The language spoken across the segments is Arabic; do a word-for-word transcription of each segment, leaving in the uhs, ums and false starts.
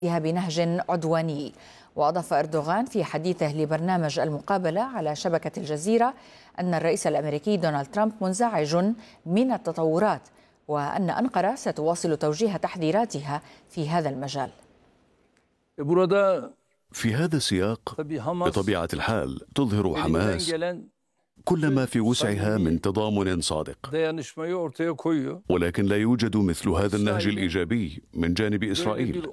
بنهج عدواني. وأضاف أردوغان في حديثه لبرنامج المقابلة على شبكة الجزيرة أن الرئيس الأمريكي دونالد ترامب منزعج من التطورات، وأن أنقرة ستواصل توجيه تحذيراتها في هذا المجال. في هذا السياق بطبيعة الحال تظهر حماس كل ما في وسعها من تضامن صادق، ولكن لا يوجد مثل هذا النهج الإيجابي من جانب إسرائيل،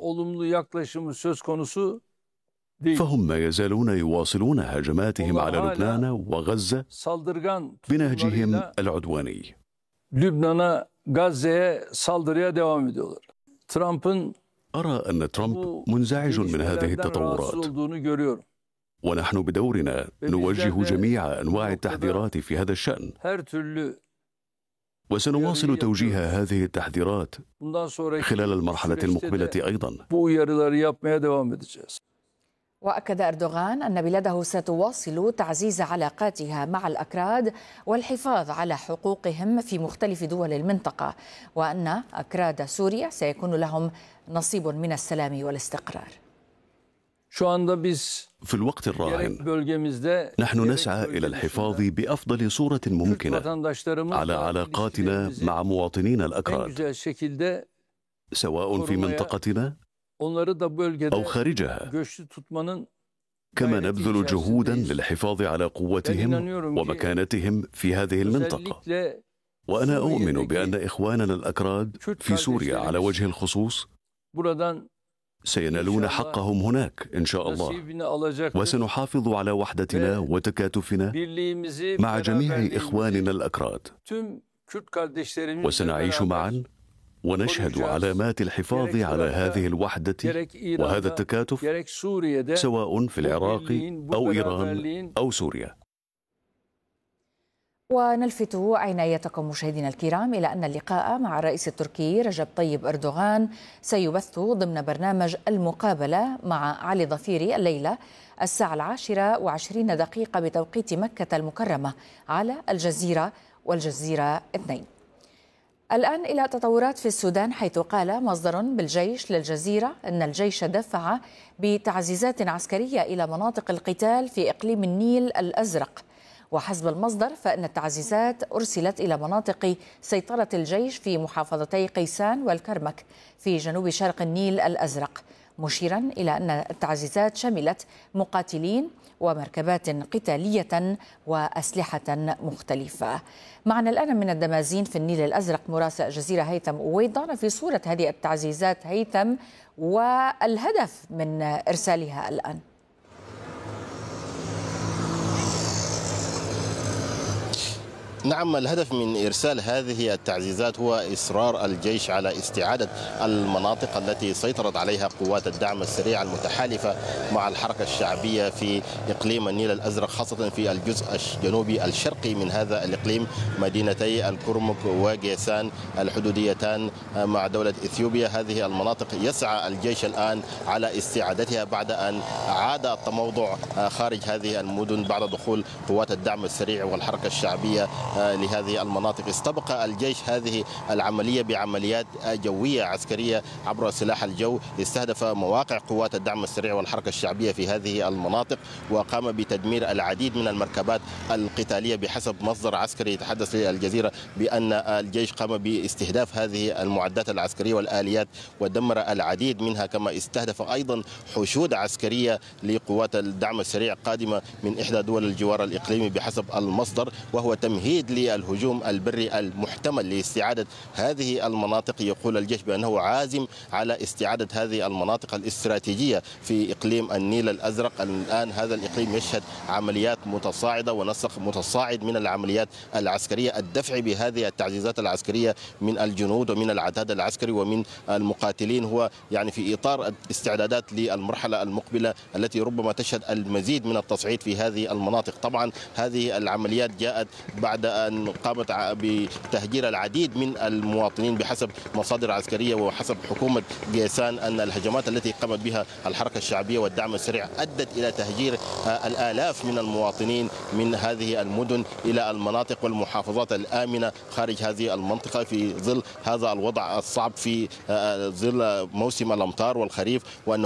فهم ما يزالون يواصلون هجماتهم على لبنان وغزة بنهجهم العدواني. أرى أن ترامب منزعج من هذه التطورات، ونحن بدورنا نوجه جميع أنواع التحذيرات في هذا الشأن، وسنواصل توجيه هذه التحذيرات خلال المرحلة المقبلة أيضا. وأكد أردوغان أن بلاده ستواصل تعزيز علاقاتها مع الأكراد والحفاظ على حقوقهم في مختلف دول المنطقة، وأن أكراد سوريا سيكون لهم نصيب من السلام والاستقرار. في الوقت الراهن نحن نسعى إلى الحفاظ بأفضل صورة ممكنة على علاقاتنا مع مواطنينا الأكراد، سواء في منطقتنا أو خارجها، كما نبذل جهودا للحفاظ على قوتهم ومكانتهم في هذه المنطقة. وأنا أؤمن بأن إخواننا الأكراد في سوريا على وجه الخصوص سينالون حقهم هناك إن شاء الله، وسنحافظ على وحدتنا وتكاتفنا مع جميع إخواننا الأكراد، وسنعيش معا ونشهد علامات الحفاظ على هذه الوحدة وهذا التكاتف سواء في العراق أو إيران أو سوريا. ونلفت عنايتكم مشاهدينا الكرام إلى أن اللقاء مع الرئيس التركي رجب طيب أردوغان سيبث ضمن برنامج المقابلة مع علي ظفيري الليلة الساعة العاشرة وعشرين دقيقة بتوقيت مكة المكرمة على الجزيرة والجزيرة اثنين. الآن إلى تطورات في السودان، حيث قال مصدر بالجيش للجزيرة أن الجيش دفع بتعزيزات عسكرية إلى مناطق القتال في إقليم النيل الأزرق. وحسب المصدر فإن التعزيزات أرسلت إلى مناطق سيطرة الجيش في محافظتي قيسان والكرمك في جنوب شرق النيل الأزرق، مشيرا إلى أن التعزيزات شملت مقاتلين ومركبات قتالية وأسلحة مختلفة. معنا الآن من الدمازين في النيل الأزرق مراسل الجزيرة هيثم أويد. ضعنا في صورة هذه التعزيزات هيثم والهدف من إرسالها الآن. نعم، الهدف من إرسال هذه التعزيزات هو إصرار الجيش على استعادة المناطق التي سيطرت عليها قوات الدعم السريع المتحالفة مع الحركة الشعبية في إقليم النيل الأزرق، خاصة في الجزء الجنوبي الشرقي من هذا الإقليم، مدينتي الكرمك وقيسان الحدوديتان مع دولة إثيوبيا. هذه المناطق يسعى الجيش الآن على استعادتها بعد أن عاد التموضع خارج هذه المدن بعد دخول قوات الدعم السريع والحركة الشعبية لهذه المناطق. استبق الجيش هذه العملية بعمليات جوية عسكرية عبر سلاح الجو، استهدف مواقع قوات الدعم السريع والحركة الشعبية في هذه المناطق، وقام بتدمير العديد من المركبات القتالية بحسب مصدر عسكري يتحدث للجزيرة بأن الجيش قام باستهداف هذه المعدات العسكرية والآليات ودمر العديد منها، كما استهدف أيضا حشود عسكرية لقوات الدعم السريع قادمة من إحدى دول الجوار الإقليمي بحسب المصدر، وهو تمهيد للهجوم البري المحتمل لاستعادة هذه المناطق. يقول الجيش بأنه عازم على استعادة هذه المناطق الاستراتيجية في إقليم النيل الأزرق. الآن هذا الإقليم يشهد عمليات متصاعدة ونسق متصاعد من العمليات العسكرية، الدفع بهذه التعزيزات العسكرية من الجنود ومن العتاد العسكري ومن المقاتلين هو يعني في إطار الاستعدادات للمرحلة المقبلة التي ربما تشهد المزيد من التصعيد في هذه المناطق. طبعا هذه العمليات جاءت بعد أن قامت بتهجير العديد من المواطنين بحسب مصادر عسكرية وحسب حكومة قيسان، أن الهجمات التي قامت بها الحركة الشعبية والدعم السريع أدت إلى تهجير الآلاف من المواطنين من هذه المدن إلى المناطق والمحافظات الآمنة خارج هذه المنطقة في ظل هذا الوضع الصعب في ظل موسم الأمطار والخريف، وأن